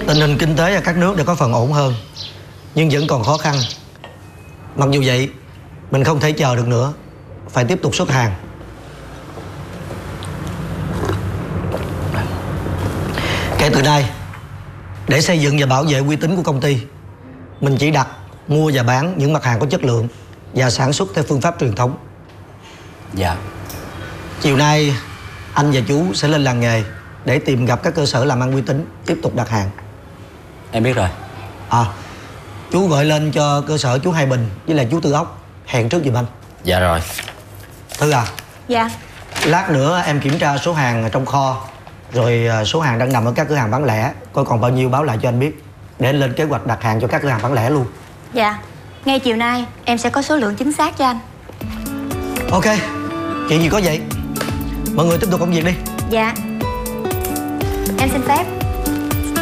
Tình hình kinh tế ở các nước đã có phần ổn hơn, nhưng vẫn còn khó khăn. Mặc dù vậy, mình không thể chờ được nữa, phải tiếp tục xuất hàng. Kể từ nay, để xây dựng và bảo vệ uy tín của công ty, mình chỉ đặt, mua và bán những mặt hàng có chất lượng và sản xuất theo phương pháp truyền thống. Dạ. Chiều nay, anh và chú sẽ lên làng nghề để tìm gặp các cơ sở làm ăn uy tín, tiếp tục đặt hàng. Em biết rồi. Chú gọi lên cho cơ sở chú Hai Bình với lại chú Tư Ốc hẹn trước giùm anh. Dạ rồi. Thư à? Dạ. Lát nữa em kiểm tra số hàng trong kho, rồi số hàng đang nằm ở các cửa hàng bán lẻ, coi còn bao nhiêu báo lại cho anh biết, để anh lên kế hoạch đặt hàng cho các cửa hàng bán lẻ luôn. Dạ. Ngay chiều nay em sẽ có số lượng chính xác cho anh. Ok, chuyện gì có vậy. Mọi người tiếp tục công việc đi. Dạ. Em xin phép.